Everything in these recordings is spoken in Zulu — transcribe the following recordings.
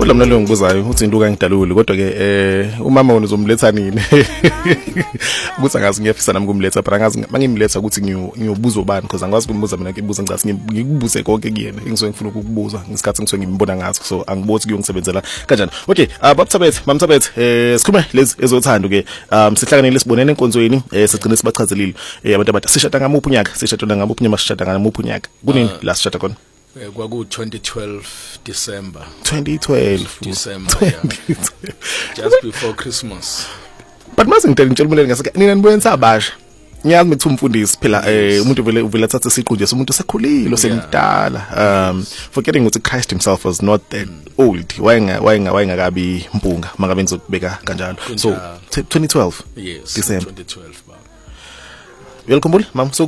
Kodwa mina lo ngibuzayo uthi into kangidaluli kodwa ke umama wona uzomletha nini ukuthi angazi ngiyafisa nami kumletha but angazi mangimletha ukuthi ngiyobuza ubani because angazi kumbuza mina ngibuza ngathi ngikubuze konke kuyena engizwe ngifuna ukukubuza ngesikhathi ngizwe ngimbona ngathi so angibothi kuyongisebenzela kanjani. Okay mamthabethe sikhuluma lezi ezothando ke sihlanganele sibonene enkonzweni sigcine sibachazelile abantu abadala sishada ngamuphi unyaka sishada ngamuphi unyaka sishada ngamuphi unyaka kunini la sishada khona kwaku 2012 December yeah. Just before Christmas. But mase ngitshela umleleli ngase nina nibuyenza abasha ngiyazi mithi umfundisi phela umuntu uvela thatha siqu nje somuntu sekhulile semdala forgetting ukuthi Christ himself was not that old wayengakabi impunga mangabe ngizokubeka kanjalo so 2012 yes December 2012 baba uyakhumbula mama suku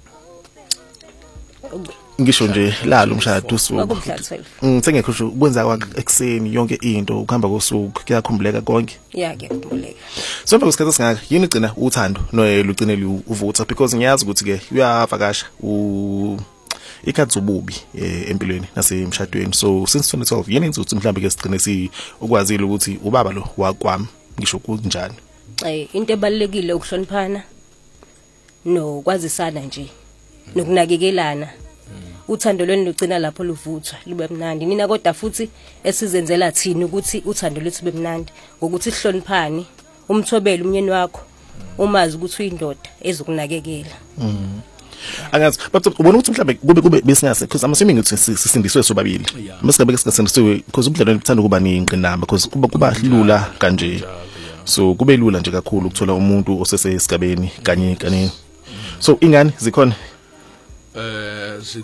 ngisho nje lalo umshado usuku ngithengekho kwenza kwakhe ekseni yonke into ukuhamba kosuku kuyakhumbuleka konke kuyakhumbuleka so manje isikhathi singaka yini igcina uthando nolugcineli uvutha because ngiyazi ukuthi ke uyavakasha ikhathi zobubi empilweni nasemshadweni so since 2012 yini enza ukuthi mhlambe ke sigcine si ukwazile ukuthi ubaba lo wakwami ngisho kunjani into ebalekile ukuhloniphana no kwazisana nje nokunakekelana uthando lweni lugcina lapho luvuthwa lube mnandi nina kodwa futhi esizenzela thina ukuthi uthando lwethu bemnandi ngokuthi sihloniphane umthobele umnyeni wakho umazi ukuthi uyindoda ezokunakekela angazi but ubona ukuthi mhlambe kube besingase because I'm assuming ukuthi sisindiswe sobabili masingabe singasindiswe because ubudlelwano buthanda kuba ninqinamba because kuba lula kanje so kube lula nje kakhulu ukuthola umuntu osesesigabeni kanye so ingane zikhona